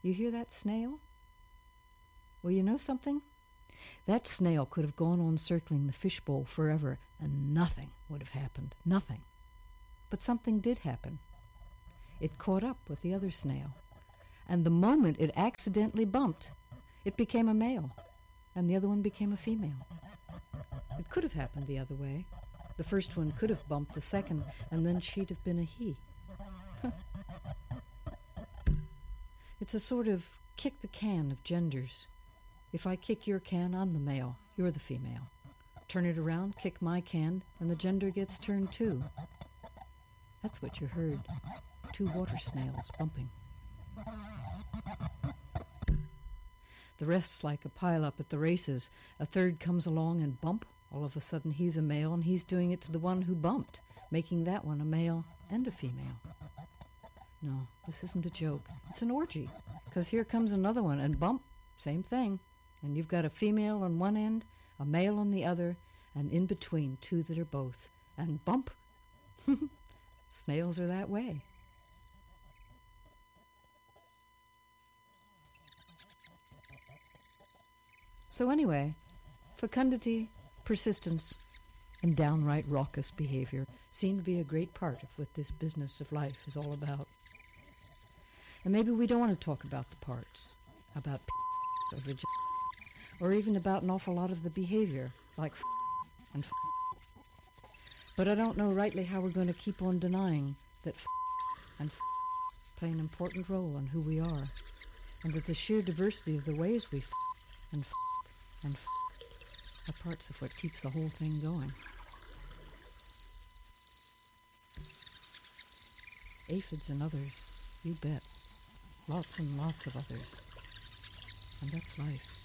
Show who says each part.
Speaker 1: You hear that snail? Well, you know something? That snail could have gone on circling the fishbowl forever, and nothing would have happened. Nothing. But something did happen. It caught up with the other snail, and the moment it accidentally bumped, it became a male, and the other one became a female. It could have happened the other way. The first one could have bumped the second, and then she'd have been a he. It's a sort of kick the can of genders. If I kick your can, I'm the male, you're the female. Turn it around, kick my can, and the gender gets turned too. That's what you heard. 2 water snails bumping. The rest's like a pile-up at the races. A third comes along and bump. All of a sudden he's a male, and he's doing it to the one who bumped, making that one a male and a female. No, this isn't a joke. It's an orgy, because here comes another one, and bump, same thing. And you've got a female on one end, a male on the other, and in between 2 that are both. And bump! Snails are that way. So anyway, fecundity, persistence, and downright raucous behavior seem to be a great part of what this business of life is all about. And maybe we don't want to talk about the parts, about or vagina, or even about an awful lot of the behavior, like and But I don't know rightly how we're going to keep on denying that and play an important role in who we are, and that the sheer diversity of the ways we and are parts of what keeps the whole thing going. Aphids and others, you bet. Lots and lots of others. And that's life.